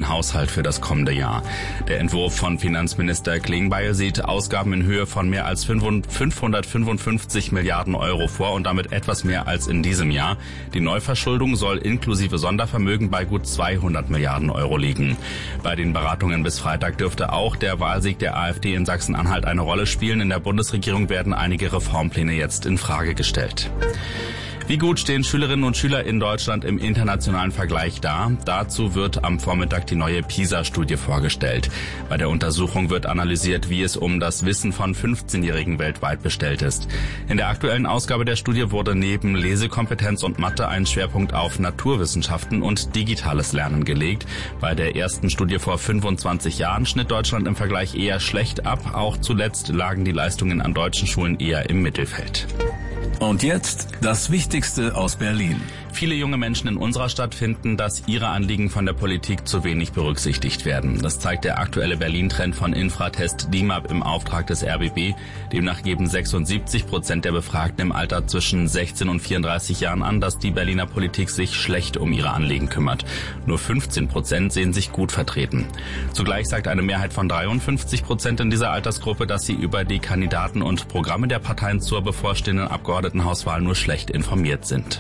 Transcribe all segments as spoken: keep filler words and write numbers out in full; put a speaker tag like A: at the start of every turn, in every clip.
A: den Haushalt für das kommende Jahr. Der Entwurf von Finanzminister Klingbeil sieht Ausgaben in Höhe von mehr als fünfhundertfünfundfünfzig Milliarden Euro vor und damit etwas mehr als in diesem Jahr. Die Neuverschuldung soll inklusive Sondervermögen bei gut zweihundert Milliarden Euro liegen. Bei den Beratungen bis Freitag dürfte auch der Wahlsieg der AfD in Sachsen-Anhalt eine Rolle spielen. In der Bundesregierung werden einige Reformpläne jetzt in Frage gestellt. Wie gut stehen Schülerinnen und Schüler in Deutschland im internationalen Vergleich da? Dazu wird am Vormittag die neue PISA-Studie vorgestellt. Bei der Untersuchung wird analysiert, wie es um das Wissen von fünfzehnjährigen weltweit bestellt ist. In der aktuellen Ausgabe der Studie wurde neben Lesekompetenz und Mathe ein Schwerpunkt auf Naturwissenschaften und digitales Lernen gelegt. Bei der ersten Studie vor fünfundzwanzig Jahren schnitt Deutschland im Vergleich eher schlecht ab. Auch zuletzt lagen die Leistungen an deutschen Schulen eher im Mittelfeld.
B: Und jetzt das Wichtigste aus Berlin.
A: Viele junge Menschen in unserer Stadt finden, dass ihre Anliegen von der Politik zu wenig berücksichtigt werden. Das zeigt der aktuelle Berlin-Trend von Infratest D I M A P im Auftrag des R B B. Demnach geben sechsundsiebzig Prozent der Befragten im Alter zwischen sechzehn und vierunddreißig Jahren an, dass die Berliner Politik sich schlecht um ihre Anliegen kümmert. Nur fünfzehn Prozent sehen sich gut vertreten. Zugleich sagt eine Mehrheit von dreiundfünfzig Prozent in dieser Altersgruppe, dass sie über die Kandidaten und Programme der Parteien zur bevorstehenden Abgeordnetenhauswahl nur schlecht informiert sind.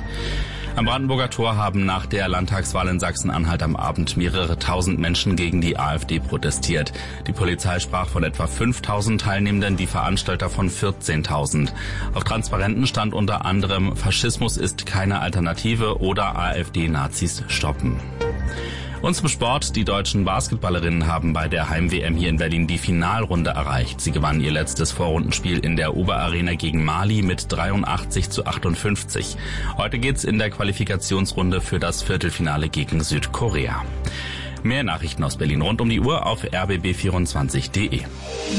A: Am Brandenburger Tor haben nach der Landtagswahl in Sachsen-Anhalt am Abend mehrere tausend Menschen gegen die AfD protestiert. Die Polizei sprach von etwa fünftausend Teilnehmenden, die Veranstalter von vierzehntausend. Auf Transparenten stand unter anderem: Faschismus ist keine Alternative oder AfD-Nazis stoppen. Und zum Sport. Die deutschen Basketballerinnen haben bei der Heim-W M hier in Berlin die Finalrunde erreicht. Sie gewannen ihr letztes Vorrundenspiel in der Oberarena gegen Mali mit dreiundachtzig zu achtundfünfzig. Heute geht's in der Qualifikationsrunde für das Viertelfinale gegen Südkorea. Mehr Nachrichten aus Berlin rund um die Uhr auf r b b vierundzwanzig punkt d e.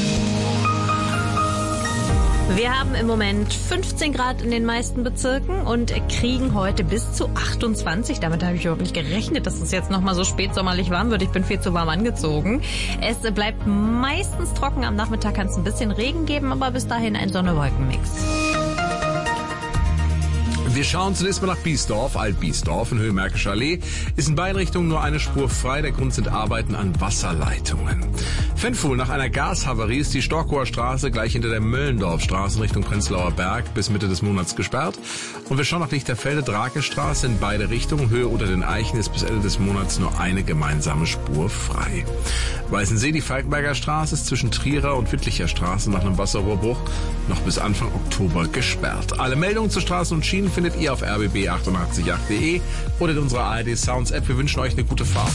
C: Wir haben im Moment fünfzehn Grad in den meisten Bezirken und kriegen heute bis zu achtundzwanzig. Damit habe ich überhaupt nicht gerechnet, dass es jetzt nochmal so spätsommerlich warm wird. Ich bin viel zu warm angezogen. Es bleibt meistens trocken. Am Nachmittag kann es ein bisschen Regen geben, aber bis dahin ein Sonne-Wolken-Mix.
D: Wir schauen zunächst mal nach Biesdorf. Alt-Biesdorf in Höhe Märkische Allee ist in beiden Richtungen nur eine Spur frei. Der Grund sind Arbeiten an Wasserleitungen. Fenfuhl, nach einer Gashavarie ist die Storkower Straße gleich hinter der Möllendorfstraße in Richtung Prenzlauer Berg bis Mitte des Monats gesperrt. Und wir schauen nach Lichterfelde, Drakestraße in beide Richtungen. Höhe unter den Eichen ist bis Ende des Monats nur eine gemeinsame Spur frei. Weißensee, die Falkenberger Straße ist zwischen Trierer und Wittlicher Straße nach einem Wasserrohrbruch noch bis Anfang Oktober gesperrt. Alle Meldungen zu Straßen und Schienen findet ihr auf r b b achtundachtzig punkt acht punkt d e oder in unserer A R D Sounds App. Wir wünschen euch eine gute Fahrt.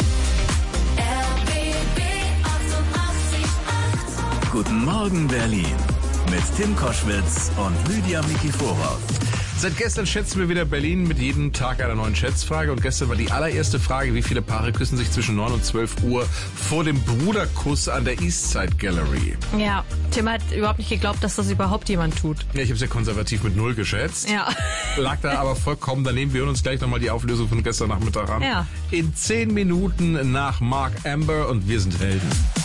B: R B B achtundachtzig Komma acht. Guten Morgen Berlin mit Tim Koschwitz und Lydia Mikiforov.
D: Seit gestern schätzen wir wieder Berlin mit jedem Tag einer neuen Schätzfrage. Und gestern war die allererste Frage: Wie viele Paare küssen sich zwischen neun und zwölf Uhr vor dem Bruderkuss an der Eastside Gallery?
C: Ja, Tim hat überhaupt nicht geglaubt, dass das überhaupt jemand tut.
D: Ja, ich habe es ja konservativ mit null geschätzt.
C: Ja.
D: Lag da aber vollkommen daneben. Wir hören uns gleich nochmal die Auflösung von gestern Nachmittag an.
C: Ja.
D: In zehn Minuten nach Mark Amber und wir sind Helden.